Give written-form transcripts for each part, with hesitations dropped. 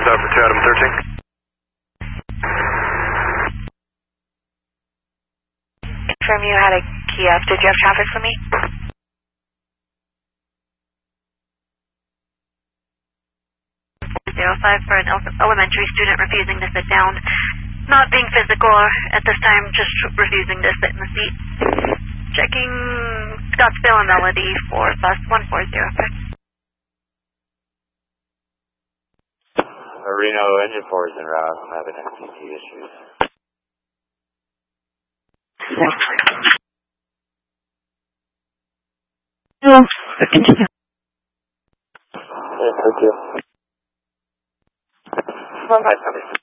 Is that for 2 Adam 13? Confirm you had a Kiev. Did you have traffic for me? 05 for an elementary student refusing to sit down. Not being physical at this time, just refusing to sit in the seat. Checking Scottsdale and Melody for bus 140. Reno, engine 4 is en route. I'm having NCT issues. No, continue. Yeah, thank you. Come on, bye.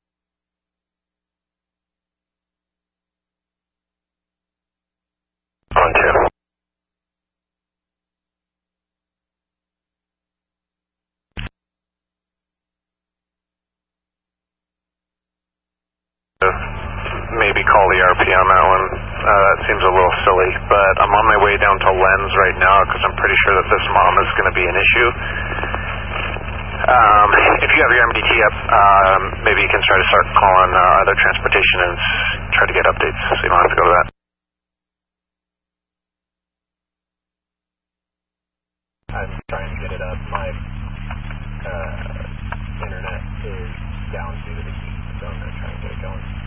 On 2. Maybe call the RP on that one. That seems a little silly, but I'm on my way down to Lens right now because I'm pretty sure that this mom is going to be an issue. If you have your MDT up, maybe you can try to start calling other transportation and try to get updates so you don't have to go to that. I'm trying to get it up. My internet is down due to the heat, so I'm going to try and get it going.